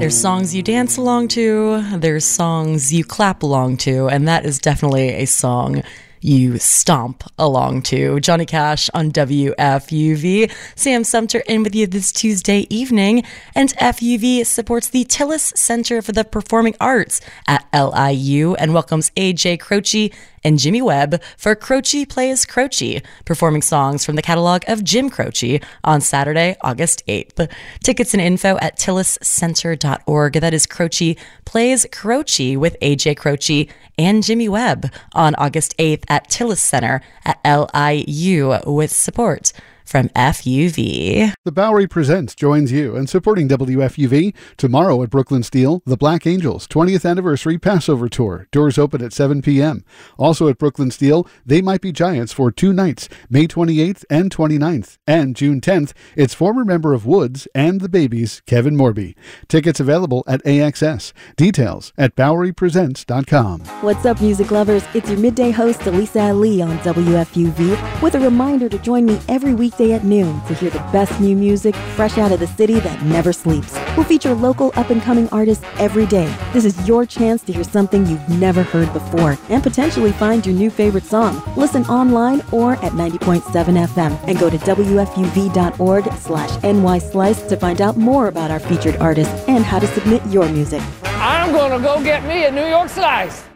There's songs you dance along to, there's songs you clap along to, and that is definitely a song you stomp along to. Johnny Cash on WFUV. Sam Sumter in with you this Tuesday evening, and FUV supports the Tillis Center for the Performing Arts at LIU and welcomes AJ Croce and Jimmy Webb for Croce Plays Croce, performing songs from the catalog of Jim Croce on Saturday, August 8th. Tickets and info at tilliscenter.org. That is Croce Plays Croce with AJ Croce and Jimmy Webb on August 8th at Tillis Center at LIU with support from FUV. The Bowery Presents joins you in supporting WFUV tomorrow at Brooklyn Steel, the Black Angels 20th Anniversary Passover Tour. Doors open at 7 p.m. Also at Brooklyn Steel, They Might Be Giants for 2 nights, May 28th and 29th. And June 10th, it's former member of Woods and the Babies, Kevin Morby. Tickets available at AXS. Details at BoweryPresents.com. What's up, music lovers? It's your midday host, Elisa Ali on WFUV, with a reminder to join me every weekday at noon to hear the best new music fresh out of the city that never sleeps. We'll feature local up-and-coming artists every day. This is your chance to hear something you've never heard before and potentially find your new favorite song. Listen online or at 90.7 FM and go to WFUV.org/NYSlice to find out more about our featured artists and how to submit your music. I'm gonna go get me a New York slice.